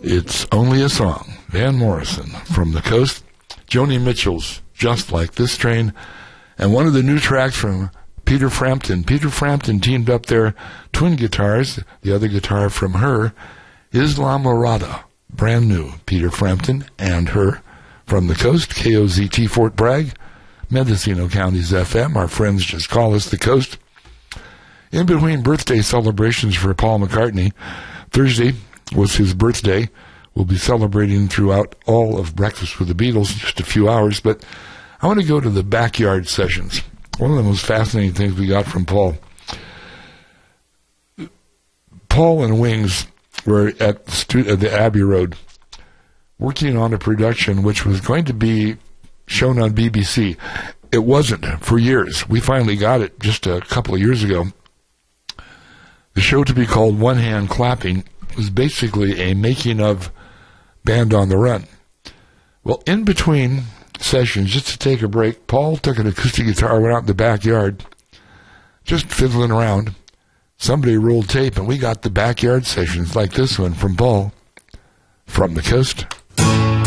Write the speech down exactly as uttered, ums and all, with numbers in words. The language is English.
It's Only a Song. Van Morrison from the Coast. Joni Mitchell's Just Like This Train. And one of the new tracks from Peter Frampton. Peter Frampton teamed up their twin guitars. The other guitar from her, Isla Morada. Brand new. Peter Frampton and her from the Coast. K O Z T Fort Bragg. Mendocino County's F M. Our friends just call us the Coast. In between birthday celebrations for Paul McCartney, Thursday was his birthday. We'll be celebrating throughout all of Breakfast with the Beatles in just a few hours, but I want to go to the backyard sessions. One of the most fascinating things we got from Paul. Paul and Wings were at the, stu- at the Abbey Road working on a production which was going to be shown on B B C. It wasn't for years. We finally got it just a couple of years ago. The show, to be called One Hand Clapping, was basically a making of Band on the Run. Well, in between sessions, just to take a break, Paul took an acoustic guitar, went out in the backyard, just fiddling around. Somebody rolled tape, and we got the backyard sessions like this one from Paul from the Coast.